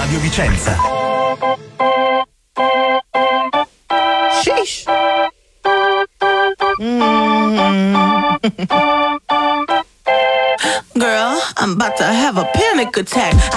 Radio Vicenza. Sheesh. Girl, I'm about to have a panic attack.